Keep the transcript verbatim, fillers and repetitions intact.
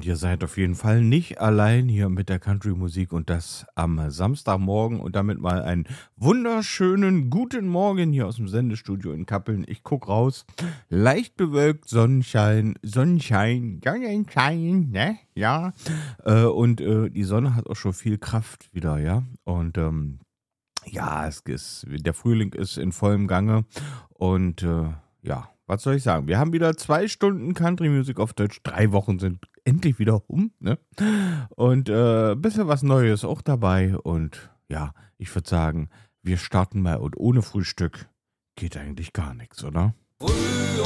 Und ihr seid auf jeden Fall nicht allein hier mit der Country-Musik und das am Samstagmorgen und damit mal einen wunderschönen guten Morgen hier aus dem Sendestudio in Kappeln. Ich guck raus, leicht bewölkt, Sonnenschein, Sonnenschein, Sonnenschein, ne? Ja. Äh, und äh, die Sonne hat auch schon viel Kraft wieder, ja. Und ähm, ja, es ist, der Frühling ist in vollem Gange und äh, ja, was soll ich sagen? Wir haben wieder zwei Stunden Country Music auf Deutsch. Drei Wochen sind endlich wieder um, ne? Und äh, ein bisschen was Neues auch dabei. Und ja, ich würde sagen, wir starten mal. Und ohne Frühstück geht eigentlich gar nichts, oder?